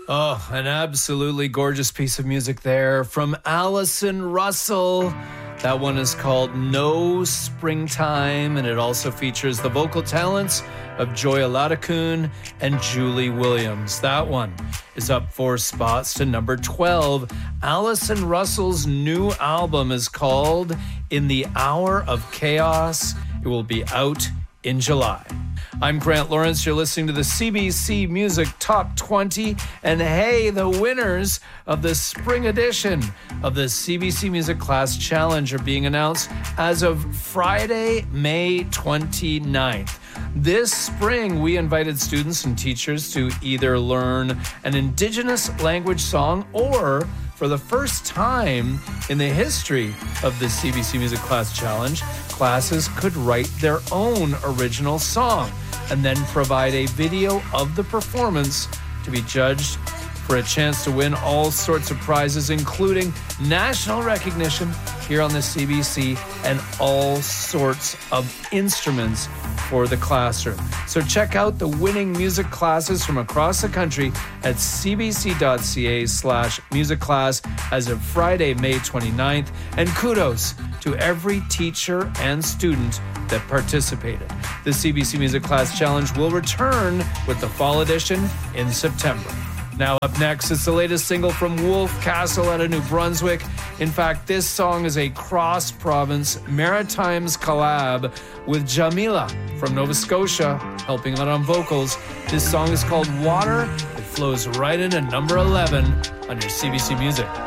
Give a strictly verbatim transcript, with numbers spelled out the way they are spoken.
Oh, an absolutely gorgeous piece of music there from Allison Russell. That one is called No Springtime, and it also features the vocal talents of Joya Ladakun and Julie Williams. That one is up four spots to number twelve. Allison Russell's new album is called In the Hour of Chaos. It will be out in July. I'm Grant Lawrence. You're listening to the C B C Music Top twenty. And hey, the winners of the spring edition of the C B C Music Class Challenge are being announced as of Friday, May twenty-ninth. This spring, we invited students and teachers to either learn an Indigenous language song or, for the first time in the history of the C B C Music Class Challenge, classes could write their own original song and then provide a video of the performance to be judged for a chance to win all sorts of prizes, including national recognition here on the C B C and all sorts of instruments for the classroom. So check out the winning music classes from across the country at cbc.ca slash music class as of Friday, May twenty-ninth. And kudos to every teacher and student that participated. The C B C Music Class Challenge will return with the fall edition in September. Now up next, it's the latest single from Wolf Castle out of New Brunswick. In fact, this song is a cross-province Maritimes collab with Jamila from Nova Scotia, helping out on vocals. This song is called Water. It flows right in at number eleven on your C B C Music